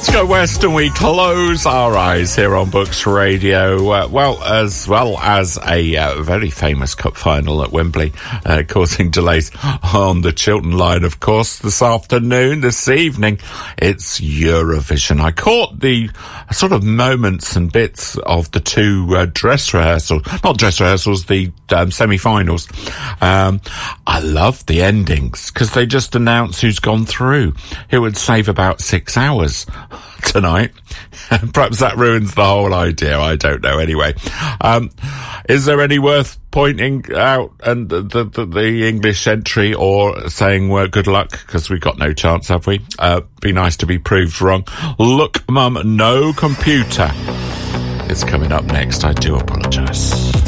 Go west and we close our eyes here on Books Radio, as well as a very famous cup final at Wembley, causing delays on the Chiltern line, of course. This evening, it's Eurovision. I caught the sort of moments and bits of the two the semi-finals. I love the endings, because they just announce who's gone through. It would save about 6 hours tonight. Perhaps that ruins the whole idea. I don't know. Anyway, is there any worth pointing out and the English entry, or saying good luck because we've got no chance, have we? Be nice to be proved wrong. Look, Mum, no computer. It's coming up next. I do apologise.